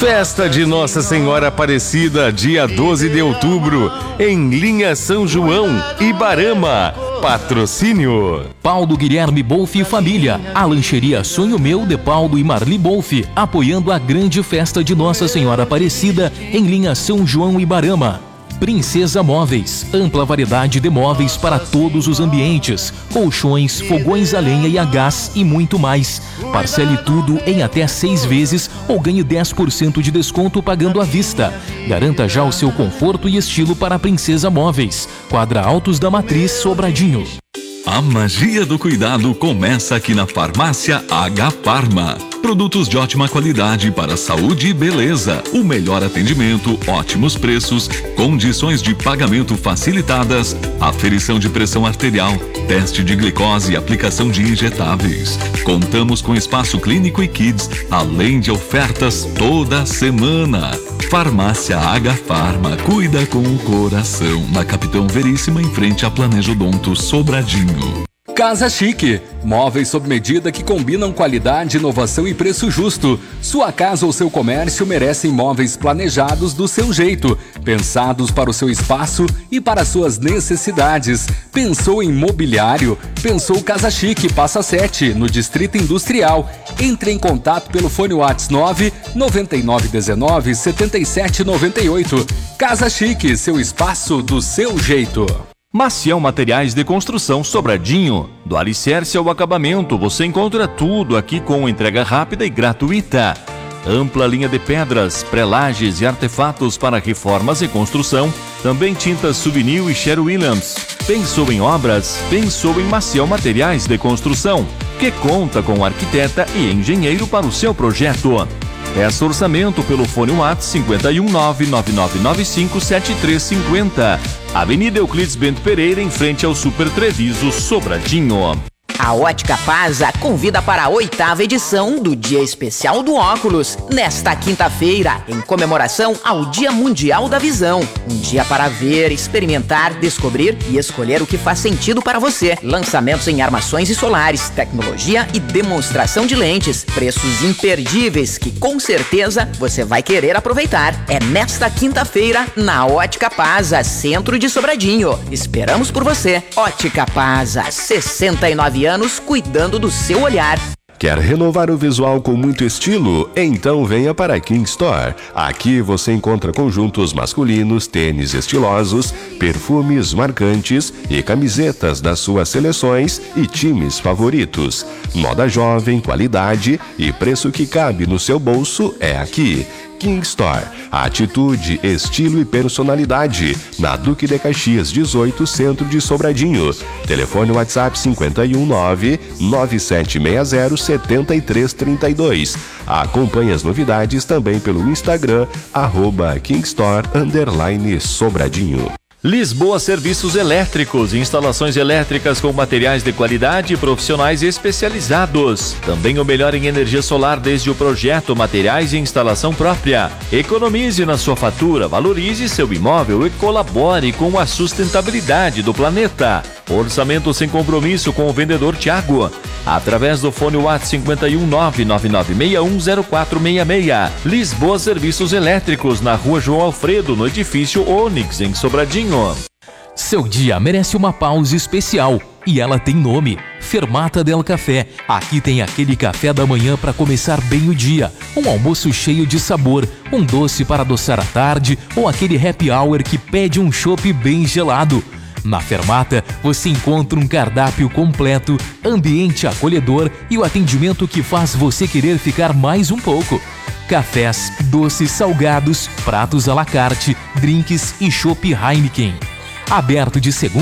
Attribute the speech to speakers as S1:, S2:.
S1: Festa de Nossa Senhora Aparecida, dia 12 de outubro, em Linha São João, Ibarama. Patrocínio
S2: Paulo Guilherme Bolfi e família. A lancheria Sonho Meu de Paulo e Marli Bolfi, apoiando a grande festa de Nossa Senhora Aparecida em Linha São João, Ibarama. Princesa Móveis, ampla variedade de móveis para todos os ambientes, colchões, fogões a lenha e a gás e muito mais. Parcele tudo em até 6 vezes ou ganhe 10% de desconto pagando à vista. Garanta já o seu conforto e estilo para a Princesa Móveis. Quadra Altos da Matriz, Sobradinho.
S3: A magia do cuidado começa aqui na Farmácia H Farma. Produtos de ótima qualidade para saúde e beleza. O melhor atendimento, ótimos preços, condições de pagamento facilitadas, aferição de pressão arterial, teste de glicose e aplicação de injetáveis. Contamos com espaço clínico e kids, além de ofertas toda semana. Farmácia H Farma, cuida com o coração. Na Capitão Veríssima, em frente a Planejodonto, Sobradinho.
S4: Casa Chique, móveis sob medida que combinam qualidade, inovação e preço justo. Sua casa ou seu comércio merecem móveis planejados do seu jeito, pensados para o seu espaço e para suas necessidades. Pensou em mobiliário? Pensou Casa Chique, Passa 7, no Distrito Industrial. Entre em contato pelo fone WhatsApp 99919 7798. Casa Chique, seu espaço do seu jeito.
S5: Maciel Materiais de Construção Sobradinho. Do alicerce ao acabamento, você encontra tudo aqui com entrega rápida e gratuita. Ampla linha de pedras, prelages e artefatos para reformas e construção. Também tintas Souvenir e Sherwin-Williams. Pensou em obras? Pensou em Maciel Materiais de Construção, que conta com arquiteta e engenheiro para o seu projeto. Peça orçamento pelo fone WhatsApp 51999957350. Avenida Euclides Bento Pereira, em frente ao Super Treviso, Sobradinho.
S6: A Ótica Pasa convida para a 8ª edição do Dia Especial do Óculos, nesta quinta-feira, em comemoração ao Dia Mundial da Visão. Um dia para ver, experimentar, descobrir e escolher o que faz sentido para você. Lançamentos em armações e solares, tecnologia e demonstração de lentes. Preços imperdíveis que com certeza você vai querer aproveitar. É nesta quinta-feira, na Ótica Pasa, centro de Sobradinho. Esperamos por você. Ótica Pasa, 69 anos cuidando do seu olhar.
S1: Quer renovar o visual com muito estilo? Então venha para a King Store. Aqui você encontra conjuntos masculinos, tênis estilosos, perfumes marcantes e camisetas das suas seleções e times favoritos. Moda jovem, qualidade e preço que cabe no seu bolso é aqui. King Store, atitude, estilo e personalidade, na Duque de Caxias 18, centro de Sobradinho. Telefone WhatsApp 51997607332. Acompanhe as novidades também pelo Instagram, @KingStore_Sobradinho.
S5: Lisboa Serviços Elétricos, instalações elétricas com materiais de qualidade e profissionais especializados. Também o melhor em energia solar desde o projeto, materiais e instalação própria. Economize na sua fatura, valorize seu imóvel e colabore com a sustentabilidade do planeta. Orçamento sem compromisso com o vendedor Tiago, através do fone WhatsApp 51999610466. Lisboa Serviços Elétricos, na Rua João Alfredo, no edifício Onix, em Sobradinho.
S2: Seu dia merece uma pausa especial e ela tem nome: Fermata del Café. Aqui tem aquele café da manhã para começar bem o dia, um almoço cheio de sabor, um doce para adoçar a tarde ou aquele happy hour que pede um chopp bem gelado. Na Fermata, você encontra um cardápio completo, ambiente acolhedor e o atendimento que faz você querer ficar mais um pouco. Cafés, doces, salgados, pratos à la carte, drinks e chopp Heineken. Aberto de segunda